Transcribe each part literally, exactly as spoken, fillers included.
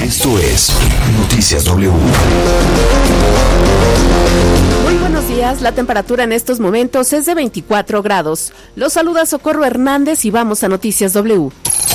Esto es Noticias W. Muy buenos días, la temperatura en estos momentos es de veinticuatro grados. Los saluda Socorro Hernández y vamos a Noticias W.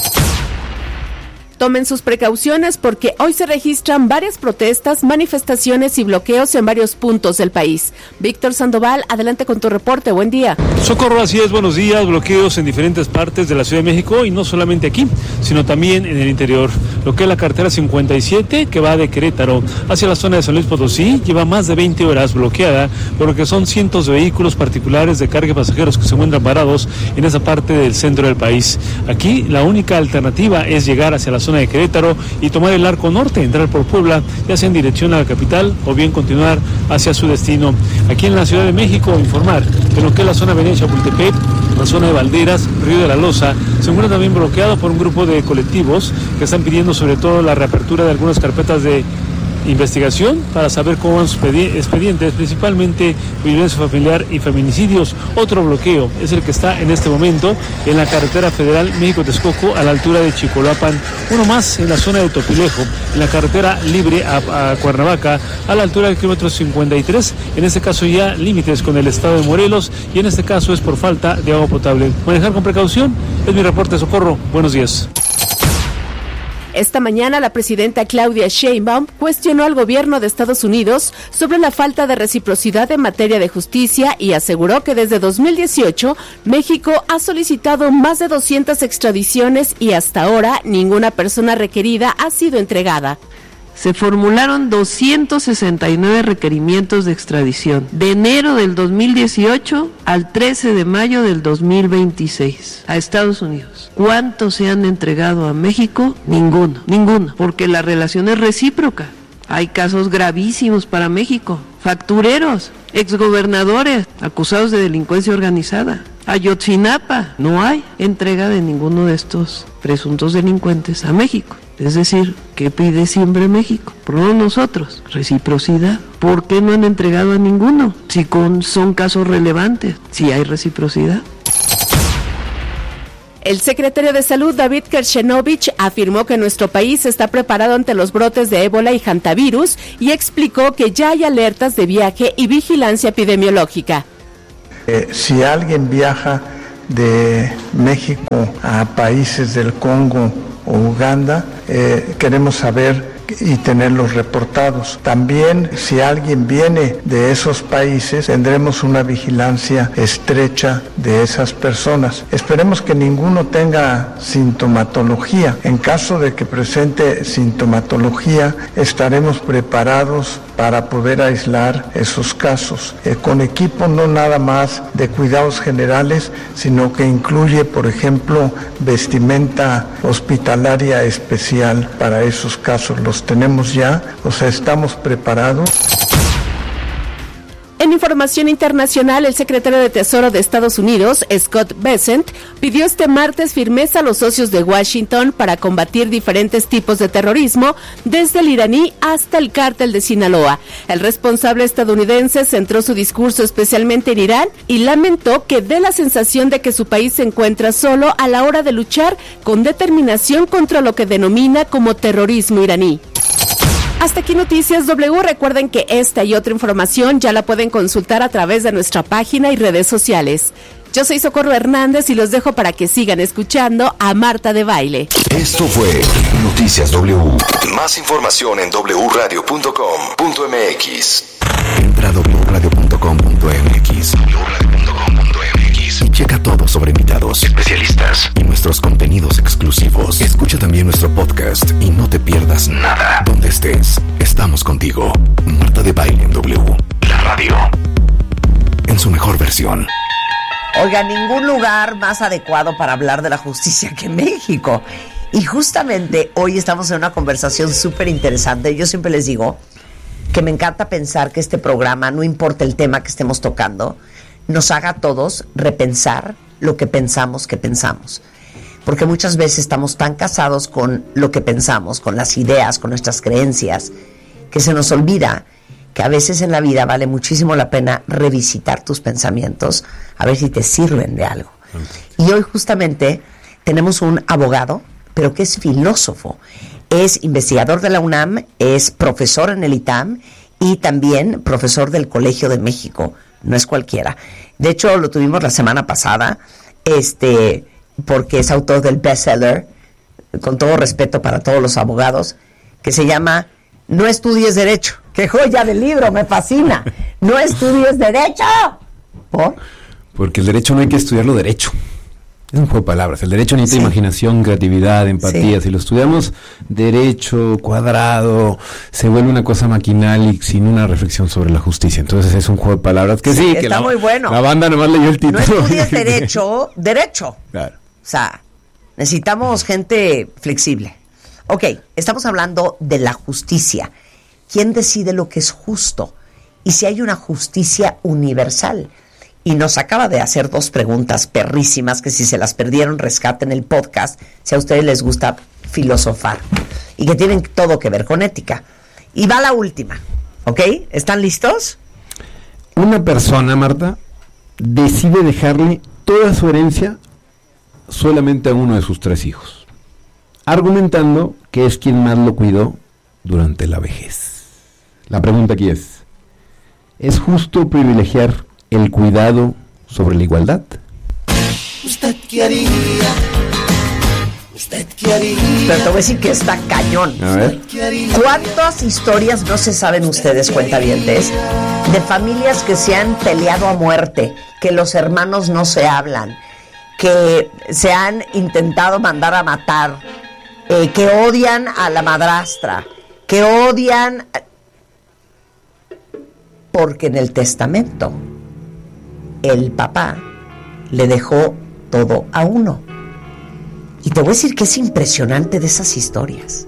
Tomen sus precauciones porque hoy se registran varias protestas, manifestaciones y bloqueos en varios puntos del país. Víctor Sandoval, adelante con tu reporte, buen día. Socorro, así es, buenos días, bloqueos en diferentes partes de la Ciudad de México y no solamente aquí, sino también en el interior. Lo que es la carretera cincuenta y siete, que va de Querétaro hacia la zona de San Luis Potosí, lleva más de veinte horas bloqueada, por lo que son cientos de vehículos particulares de carga y pasajeros que se encuentran parados en esa parte del centro del país. Aquí la única alternativa es llegar hacia la zona de Querétaro y tomar el arco norte, entrar por Puebla, ya sea en dirección a la capital o bien continuar hacia su destino. Aquí en la Ciudad de México, informar que lo que es la zona Avenida Chapultepec, la zona de Valderas, Río de la Loza, se encuentra también bloqueado por un grupo de colectivos que están pidiendo sobre todo la reapertura de algunas carpetas de investigación para saber cómo van sus expedientes, principalmente violencia familiar y feminicidios. Otro bloqueo es el que está en este momento en la carretera federal México-Texcoco a la altura de Chicoloapan, uno más en la zona de Topilejo, en la carretera libre a, a Cuernavaca a la altura del kilómetro cincuenta y tres, en este caso ya límites con el estado de Morelos y en este caso es por falta de agua potable. Manejar con precaución es mi reporte. Socorro, buenos días. Esta mañana la presidenta Claudia Sheinbaum cuestionó al gobierno de Estados Unidos sobre la falta de reciprocidad en materia de justicia y aseguró que desde dos mil dieciocho México ha solicitado más de doscientas extradiciones y hasta ahora ninguna persona requerida ha sido entregada. Se formularon doscientos sesenta y nueve requerimientos de extradición de enero del dos mil dieciocho al trece de mayo del dos mil veintiséis a Estados Unidos. ¿Cuántos se han entregado a México? Ninguno, ninguno, porque la relación es recíproca. Hay casos gravísimos para México, factureros, exgobernadores acusados de delincuencia organizada. Ayotzinapa, no hay entrega de ninguno de estos presuntos delincuentes a México. Es decir, ¿qué pide siempre México? Por no nosotros, reciprocidad. ¿Por qué no han entregado a ninguno? Si con, son casos relevantes, si hay reciprocidad. El secretario de Salud, David Kershenovich, afirmó que nuestro país está preparado ante los brotes de ébola y hantavirus y explicó que ya hay alertas de viaje y vigilancia epidemiológica. Eh, si alguien viaja de México a países del Congo o Uganda, eh, queremos saber y tenerlos reportados. También, si alguien viene de esos países, tendremos una vigilancia estrecha de esas personas. Esperemos que ninguno tenga sintomatología. En caso de que presente sintomatología, estaremos preparados para poder aislar esos casos, eh, con equipo no nada más de cuidados generales, sino que incluye, por ejemplo, vestimenta hospitalaria especial para esos casos. Los tenemos ya, o sea, estamos preparados. En información internacional, el secretario de Tesoro de Estados Unidos, Scott Bessent, pidió este martes firmeza a los socios de Washington para combatir diferentes tipos de terrorismo, desde el iraní hasta el cártel de Sinaloa. El responsable estadounidense centró su discurso especialmente en Irán y lamentó que dé la sensación de que su país se encuentra solo a la hora de luchar con determinación contra lo que denomina como terrorismo iraní. Hasta aquí Noticias W. Recuerden que esta y otra información ya la pueden consultar a través de nuestra página y redes sociales. Yo soy Socorro Hernández y los dejo para que sigan escuchando a Marta de Baile. Esto fue Noticias W. Más información en doble u radio punto com punto m x. Entra a doble u radio punto com punto m x. doble u radio punto com punto m x. Y checa todo sobre invitados, especialistas y nuestros contenidos exclusivos. Escucha también nuestro podcast y no te pierdas nada. Donde estés, estamos contigo. Marta de Baile en W. La radio. En su mejor versión. Oiga, ningún lugar más adecuado para hablar de la justicia que México. Y justamente hoy estamos en una conversación súper interesante. Yo siempre les digo que me encanta pensar que este programa, no importa el tema que estemos tocando, nos haga a todos repensar lo que pensamos que pensamos. Porque muchas veces estamos tan casados con lo que pensamos, con las ideas, con nuestras creencias, que se nos olvida que a veces en la vida vale muchísimo la pena revisitar tus pensamientos, a ver si te sirven de algo. Y hoy justamente tenemos un abogado, pero que es filósofo. es investigador de la UNAM, es profesor en el I T A M y también profesor del Colegio de México. No es cualquiera. De hecho, lo tuvimos la semana pasada, este, porque es autor del bestseller, con todo respeto para todos los abogados, que se llama No estudies Derecho. ¡Qué joya del libro! ¡Me fascina! ¡No estudies Derecho! ¿Por? Porque el derecho no hay que estudiarlo derecho. Es un juego de palabras. El derecho necesita sí. imaginación, creatividad, empatía. Sí. Si lo estudiamos derecho, cuadrado, se vuelve una cosa maquinal y sin una reflexión sobre la justicia. Entonces es un juego de palabras que sí, sí está que la, muy bueno. La banda nomás leyó el título. No estudias derecho, derecho. Claro. O sea, necesitamos gente flexible. Ok, estamos hablando de la justicia. ¿Quién decide lo que es justo? Y si hay una justicia universal. Y nos acaba de hacer dos preguntas perrísimas que si se las perdieron, rescaten el podcast, si a ustedes les gusta filosofar. Y que tienen todo que ver con ética. Y va la última, ¿ok? ¿Están listos? Una persona, Marta, decide dejarle toda su herencia solamente a uno de sus tres hijos, argumentando que es quien más lo cuidó durante la vejez. La pregunta aquí es, ¿es justo privilegiar el cuidado sobre la igualdad? ¿Usted qué haría? ¿Usted qué haría? Pero te voy a decir que está cañón. A ver. ¿Cuántas historias no se saben ustedes, cuentavientes, de familias que se han peleado a muerte, que los hermanos no se hablan, que se han intentado mandar a matar, eh, que odian a la madrastra, que odian... Porque en el testamento el papá le dejó todo a uno. Y te voy a decir que es impresionante de esas historias,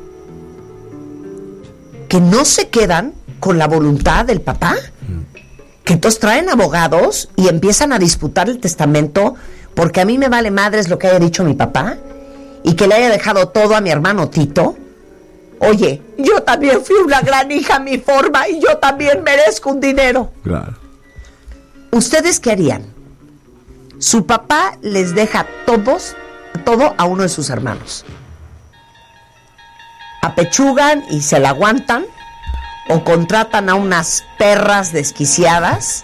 que no se quedan con la voluntad del papá, que entonces traen abogados y empiezan a disputar el testamento, porque a mí me vale madres lo que haya dicho mi papá y que le haya dejado todo a mi hermano Tito. Oye, yo también fui una gran hija a mi forma y yo también merezco un dinero. Claro. ¿Ustedes qué harían? Su papá les deja todos, todo a uno de sus hermanos. ¿Apechugan y se la aguantan? ¿O contratan a unas perras desquiciadas?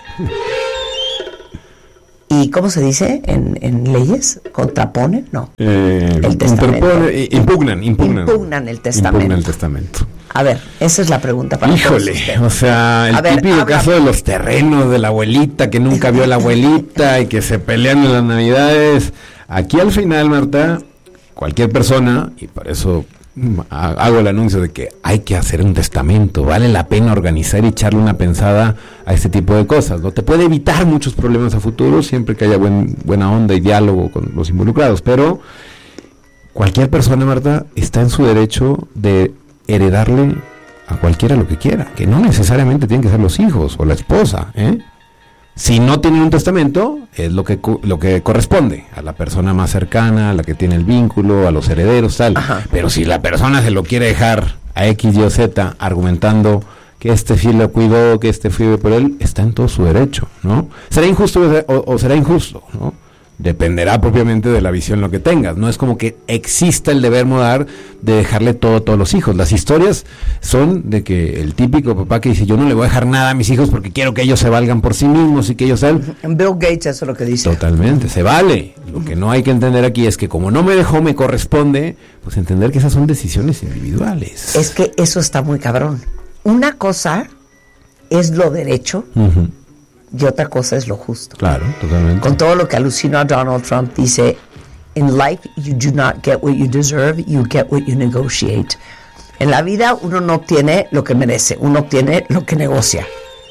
¿Y cómo se dice en, en leyes? ¿Contraponen? No. Eh, el testamento. Interpone, impugnan, impugnan. Impugnan el testamento. Impugnan el testamento. A ver, esa es la pregunta para Híjole, o sea, el ver, típico habla... caso de los terrenos de la abuelita que nunca vio a la abuelita y que se pelean en las navidades. Aquí al final, Marta, cualquier persona, y por eso hago el anuncio de que hay que hacer un testamento, vale la pena organizar y echarle una pensada a este tipo de cosas, ¿no? Te puede evitar muchos problemas a futuro siempre que haya buen, buena onda y diálogo con los involucrados, pero cualquier persona, Marta, está en su derecho de heredarle a cualquiera lo que quiera, que no necesariamente tienen que ser los hijos o la esposa, ¿eh? Si no tienen un testamento, es lo que lo que corresponde a la persona más cercana, a la que tiene el vínculo, a los herederos, tal. Ajá. Pero si la persona se lo quiere dejar a X, Y o Z, argumentando que este sí lo cuidó, que este fue por él, está en todo su derecho, ¿no? ¿Será injusto o, o será injusto, no? Dependerá propiamente de la visión lo que tengas. No es como que exista el deber moral de dejarle todo a todos los hijos. Las historias son de que el típico papá que dice, yo no le voy a dejar nada a mis hijos porque quiero que ellos se valgan por sí mismos y que ellos sean... Bill Gates, eso es lo que dice. Totalmente, se vale. Lo que no hay que entender aquí es que como no me dejó, me corresponde, pues entender que esas son decisiones individuales. Es que eso está muy cabrón. Una cosa es lo derecho... Uh-huh. Y otra cosa es lo justo. Claro, totalmente. Con todo lo que alucinó a Donald Trump, dice, in life you do not get what you deserve, you get what you negotiate. En la vida uno no obtiene lo que merece, uno obtiene lo que negocia.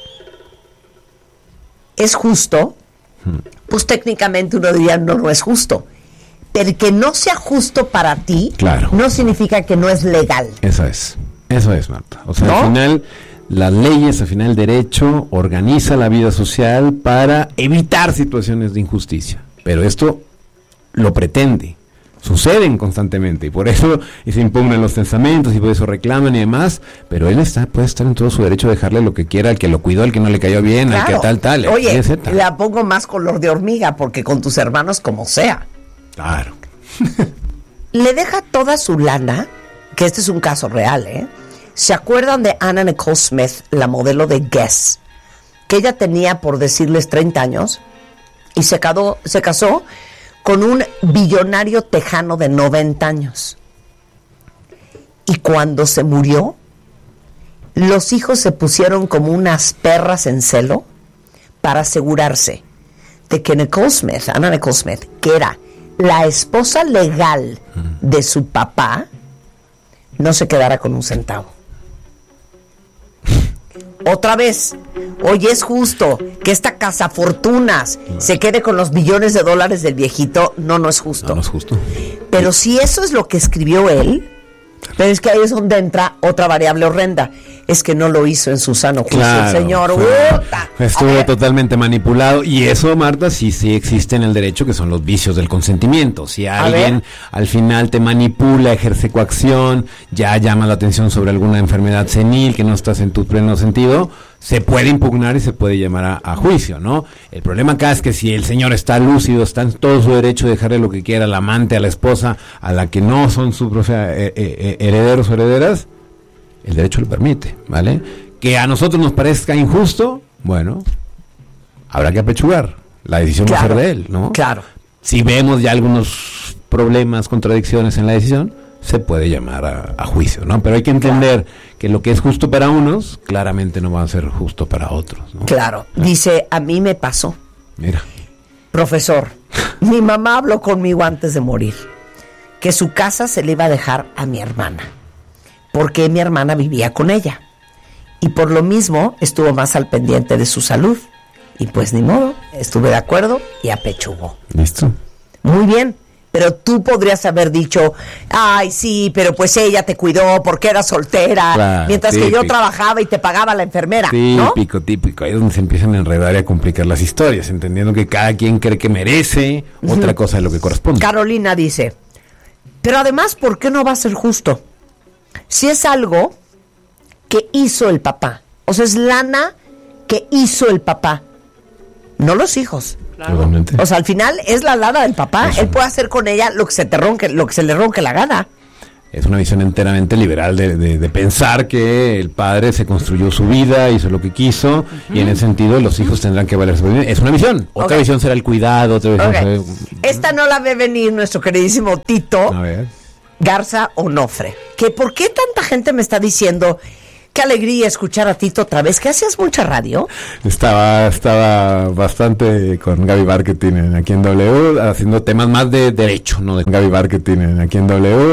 ¿Es justo? Hmm. Pues técnicamente uno diría, no, no es justo. Pero que no sea justo para ti, claro, no significa que no es legal. Eso es, eso es, Marta. O sea, ¿no? Al final... Las leyes, al final el derecho, organiza la vida social para evitar situaciones de injusticia. Pero esto lo pretende. Suceden constantemente. Y por eso y se impugnan los testamentos y por eso reclaman y demás. Pero él está puede estar en todo su derecho de dejarle lo que quiera, al que lo cuidó, al que no le cayó bien, claro, al que tal, tal. Oye, etcétera. La pongo más color de hormiga porque con tus hermanos como sea. Claro. Le deja toda su lana que este es un caso real, ¿eh? ¿Se acuerdan de Anna Nicole Smith, la modelo de Guess? Que ella tenía, por decirles, treinta años y se, casó, se casó con un billonario tejano de noventa años. Y cuando se murió, los hijos se pusieron como unas perras en celo para asegurarse de que Nicole Smith, Anna Nicole Smith, que era la esposa legal de su papá, no se quedara con un centavo. Otra vez, hoy es justo que esta cazafortunas se quede con los billones de dólares del viejito. No, no es justo. No, no es justo. Pero si eso es lo que escribió él, pero es que ahí es donde entra otra variable horrenda. Es que no lo hizo en su sano juicio, claro, el señor. Fue, estuvo totalmente manipulado. Y eso, Marta, sí, sí existe en el derecho, que son los vicios del consentimiento. Si alguien al final te manipula, ejerce coacción, ya llama la atención sobre alguna enfermedad senil, que no estás en tu pleno sentido, se puede impugnar y se puede llamar a, a juicio, ¿no? El problema acá es que si el señor está lúcido, está en todo su derecho de dejarle lo que quiera al amante, a la esposa, a la que no son sus o sea, eh, eh, herederos o herederas, el derecho lo permite, ¿vale? Que a nosotros nos parezca injusto, bueno, habrá que apechugar. La decisión claro, va a ser de él, ¿no? Claro. Si vemos ya algunos problemas, contradicciones en la decisión, se puede llamar a, a juicio, ¿no? Pero hay que entender claro. que lo que es justo para unos, claramente no va a ser justo para otros, ¿no? Claro. Dice, a mí me pasó. Mira. Profesor, mi mamá habló conmigo antes de morir, que su casa se le iba a dejar a mi hermana, porque mi hermana vivía con ella. Y por lo mismo estuvo más al pendiente de su salud. Y pues ni modo, estuve de acuerdo y apechugó. Listo. Muy bien. Pero tú podrías haber dicho, ay, sí, pero pues ella te cuidó porque era soltera, claro, mientras típico. que yo trabajaba y te pagaba la enfermera, típico, ¿no? típico. Ahí es donde se empiezan a enredar y a complicar las historias, entendiendo que cada quien cree que merece uh-huh. otra cosa de lo que corresponde. Carolina dice, pero además, ¿por qué no va a ser justo? Si es algo que hizo el papá, o sea, es lana que hizo el papá, no los hijos. Claro. O sea, al final es la lana del papá. Eso. Él puede hacer con ella lo que se te ronque, lo que se le ronque la gana. Es una visión enteramente liberal de, de, de pensar que el padre se construyó su vida, hizo lo que quiso, uh-huh. y en ese sentido los hijos uh-huh. tendrán que valerse. Es una visión. Otra okay. visión será el cuidado. Otra visión okay. será... Esta no la ve venir nuestro queridísimo Tito A ver. Garza Onofre. Que ¿por qué tanta gente me está diciendo... Qué alegría escuchar a Tito otra vez. ¿Que hacías mucha radio? Estaba estaba bastante con Gaby Marketing aquí en W, haciendo temas más de derecho, ¿no? De Gaby Marketing aquí en W.